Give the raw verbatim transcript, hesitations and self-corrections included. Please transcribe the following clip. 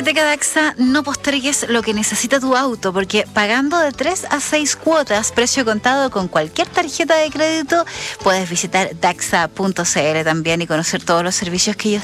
Hipoteca Daxa, no postergues lo que necesita tu auto, porque pagando de tres a seis cuotas, precio contado con cualquier tarjeta de crédito, puedes visitar daxa punto c l también y conocer todos los servicios que ellos